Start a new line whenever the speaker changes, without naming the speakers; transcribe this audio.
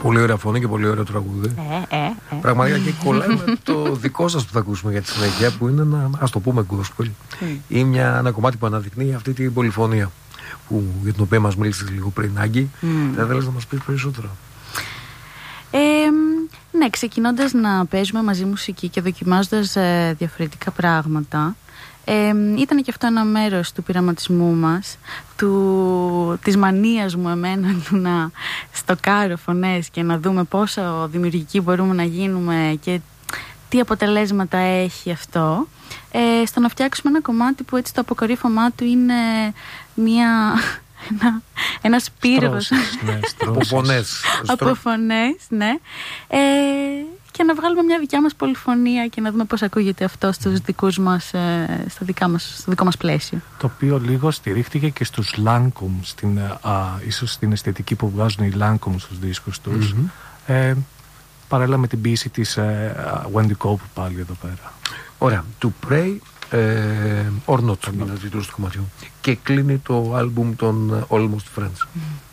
Πολύ ωραία φωνή και πολύ ωραίο τραγούδι. Πραγματικά και κολλάει με το δικό σας που θα ακούσουμε για τη συνέχεια, που είναι ένα, ας το πούμε, gospel. Ή ένα κομμάτι που αναδεικνύει αυτή την πολυφωνία για την οποία μας μίλησες λίγο πριν, Άγκη. Θα ήθελες να μας πεις περισσότερο?
Ναι, ξεκινώντας να παίζουμε μαζί μουσική και δοκιμάζοντας διαφορετικά πράγματα, ήταν και αυτό ένα μέρος του πειραματισμού μας, της μανίας μου εμένα του να στοκάρω φωνές και να δούμε πόσο δημιουργικοί μπορούμε να γίνουμε και τι αποτελέσματα έχει αυτό, στο να φτιάξουμε ένα κομμάτι που έτσι το αποκορύφωμά του είναι ένας πύργος από φωνές, ναι, και να βγάλουμε μια δικιά μας πολυφωνία και να δούμε πώς ακούγεται αυτό στους δικούς μας, στο δικό μας πλαίσιο.
Το οποίο λίγο στηρίχτηκε και στους Lancome, ίσως στην αισθητική που βγάζουν οι Lancome στους δίσκους τους, παράλληλα με την ποίηση της Wendy Cope πάλι εδώ πέρα.
Ωραία, To Pray or Not είναι ο τίτλος του κομματιού και κλείνει το άλμπουμ των Almost Friends.